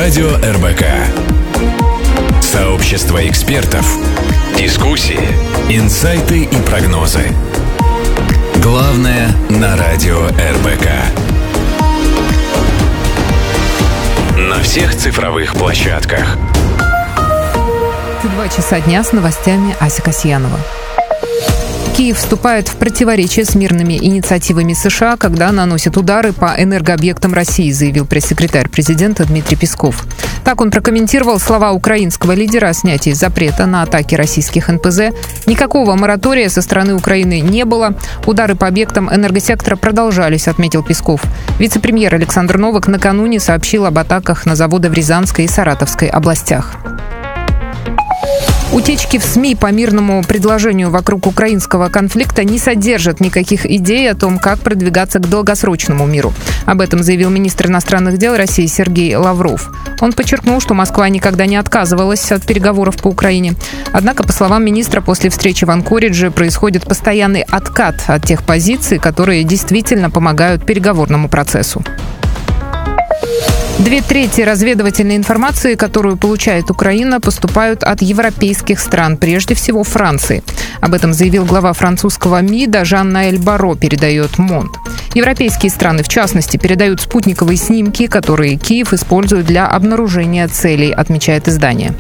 Радио РБК. Сообщество экспертов, дискуссии, инсайты и прогнозы. Главное на Радио РБК. На всех цифровых площадках. 2 часа дня с новостями. Ася Касьянова. Киев вступает в противоречие с мирными инициативами США, когда наносит удары по энергообъектам России, заявил пресс-секретарь президента Дмитрий Песков. Так он прокомментировал слова украинского лидера о снятии запрета на атаки российских НПЗ. Никакого моратория со стороны Украины не было. Удары по объектам энергосектора продолжались, отметил Песков. Вице-премьер Александр Новак накануне сообщил об атаках на заводы в Рязанской и Саратовской областях. Утечки в СМИ по мирному предложению вокруг украинского конфликта не содержат никаких идей о том, как продвигаться к долгосрочному миру. Об этом заявил министр иностранных дел России Сергей Лавров. Он подчеркнул, что Москва никогда не отказывалась от переговоров по Украине. Однако, по словам министра, после встречи в Анкоридже происходит постоянный откат от тех позиций, которые действительно помогают переговорному процессу. 2/3 разведывательной информации, которую получает Украина, поступают от европейских стран, прежде всего Франции. Об этом заявил глава французского МИДа Жан-Ноэль Барро, передает Монд. Европейские страны, в частности, передают спутниковые снимки, которые Киев использует для обнаружения целей, отмечает издание.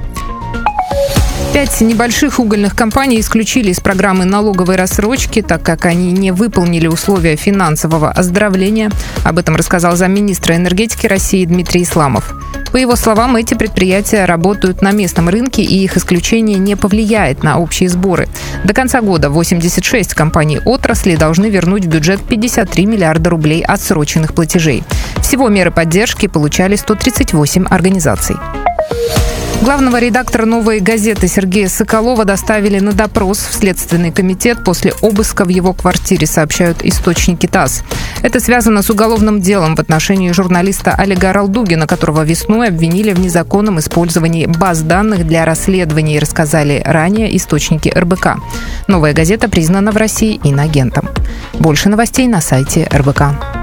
5 небольших угольных компаний исключили из программы налоговой рассрочки, так как они не выполнили условия финансового оздоровления. Об этом рассказал замминистра энергетики России Дмитрий Исламов. По его словам, эти предприятия работают на местном рынке, и их исключение не повлияет на общие сборы. До конца года 86 компаний отрасли должны вернуть в бюджет 53 миллиарда рублей отсроченных платежей. Всего меры поддержки получали 138 организаций. Главного редактора «Новой газеты» Сергея Соколова доставили на допрос в Следственный комитет после обыска в его квартире, сообщают источники ТАСС. Это связано с уголовным делом в отношении журналиста Олега Ралдугина, которого весной обвинили в незаконном использовании баз данных для расследований, рассказали ранее источники РБК. «Новая газета» признана в России иноагентом. Больше новостей на сайте РБК.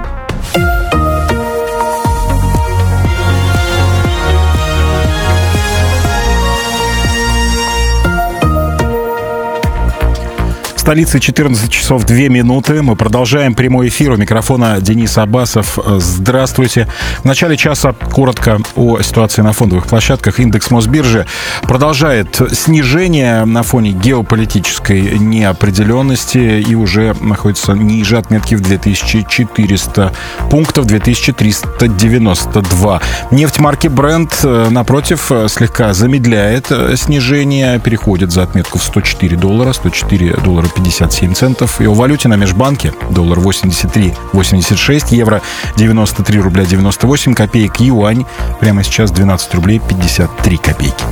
В столице 14 часов 2 минуты. Мы продолжаем прямой эфир. У микрофона Денис Аббасов. Здравствуйте. В начале часа коротко о ситуации на фондовых площадках. Индекс Мосбиржи продолжает снижение на фоне геополитической неопределенности и уже находится ниже отметки в 2400 пунктов, 2392. Нефть марки Brent, напротив, слегка замедляет снижение, переходит за отметку в $104, $104 57 центов. И о валюте на межбанке: доллар 83,86, евро 93 рубля 98 копеек, юань прямо сейчас 12 рублей 53 копейки.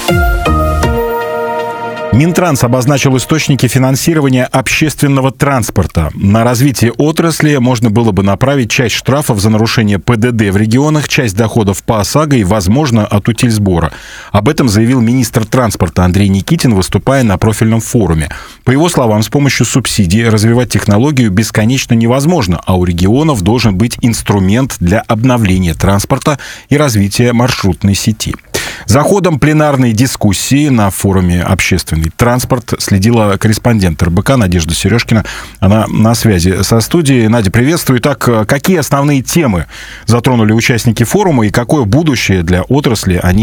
Минтранс обозначил источники финансирования общественного транспорта. На развитие отрасли можно было бы направить часть штрафов за нарушение ПДД в регионах, часть доходов по ОСАГО и, возможно, от утильсбора. Об этом заявил министр транспорта Андрей Никитин, выступая на профильном форуме. По его словам, с помощью субсидий развивать технологию бесконечно невозможно, а у регионов должен быть инструмент для обновления транспорта и развития маршрутной сети. За ходом пленарной дискуссии на форуме «Общественный транспорт» следила корреспондент РБК Надежда Сережкина. Она на связи со студией. Надя, приветствую. Итак, какие основные темы затронули участники форума и какое будущее для отрасли они